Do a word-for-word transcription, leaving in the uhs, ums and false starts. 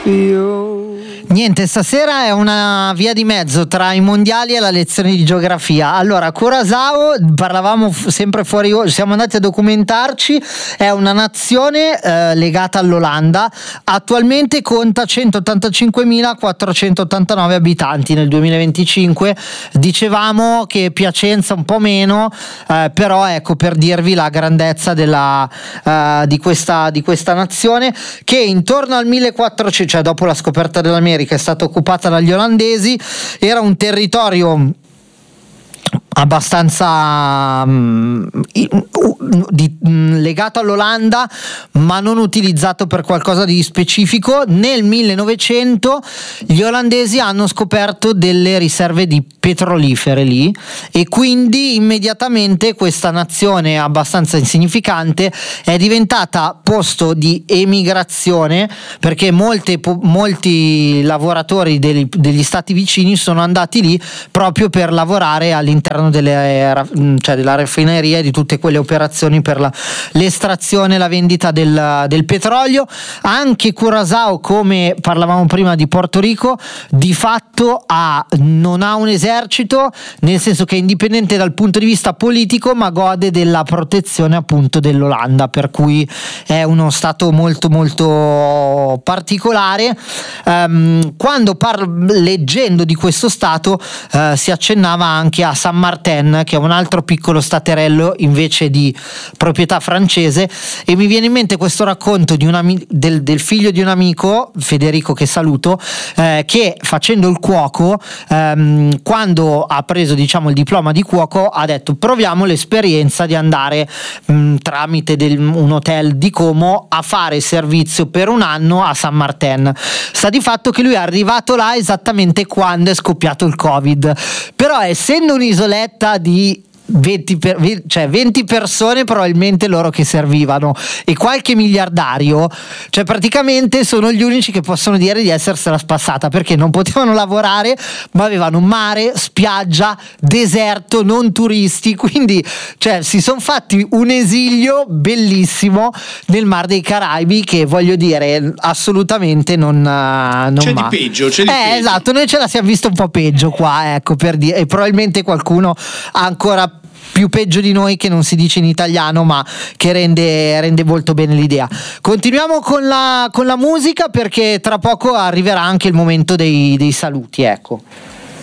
Niente, stasera è una via di mezzo tra i mondiali e la lezione di geografia. Allora, Curaçao, parlavamo f- sempre fuori, siamo andati a documentarci, è una nazione eh, legata all'Olanda, attualmente conta centottantacinquemilaquattrocentottantanove abitanti nel duemilaventicinque, dicevamo che Piacenza un po' meno, eh, però ecco, per dirvi la grandezza della, eh, di, questa, di questa nazione, che intorno al millequattrocento, cioè dopo la scoperta dell'America, è stata occupata dagli olandesi, era un territorio abbastanza um, di, um, legato all'Olanda, ma non utilizzato per qualcosa di specifico. Nel millenovecento gli olandesi hanno scoperto delle riserve di petrolifere lì, e quindi immediatamente questa nazione abbastanza insignificante è diventata posto di emigrazione, perché molte, molti lavoratori degli, degli stati vicini sono andati lì proprio per lavorare all'interno delle, cioè della raffineria e di tutte quelle operazioni per la, l'estrazione e la vendita del, del petrolio. Anche Curaçao, come parlavamo prima di Porto Rico, di fatto ha, non ha un esercito, nel senso che è indipendente dal punto di vista politico, ma gode della protezione appunto dell'Olanda, per cui è uno stato molto molto particolare. Um, quando par- leggendo di questo stato uh, si accennava anche a San Martin, che è un altro piccolo staterello invece di proprietà francese, e mi viene in mente questo racconto di un ami- del, del figlio di un amico, Federico, che saluto, eh, che facendo il cuoco, ehm, quando ha preso diciamo il diploma di cuoco, ha detto proviamo l'esperienza di andare mh, tramite del, un hotel di Como a fare servizio per un anno a San Martin. Sta di fatto che lui è arrivato là esattamente quando è scoppiato il Covid, però essendo un'isoletta di venti, per, cioè venti persone, probabilmente loro che servivano, e qualche miliardario, cioè praticamente sono gli unici che possono dire di essersela spassata, perché non potevano lavorare ma avevano mare, spiaggia, deserto, non turisti, quindi cioè si sono fatti un esilio bellissimo nel Mar dei Caraibi, che voglio dire assolutamente non, non c'è ma. di peggio, c'è di eh, peggio. Esatto, noi ce la siamo visto un po' peggio qua, ecco, per dire, e probabilmente qualcuno ha ancora più peggio di noi, che non si dice in italiano ma che rende, rende molto bene l'idea. Continuiamo con la, con la musica, perché tra poco arriverà anche il momento dei, dei saluti, ecco.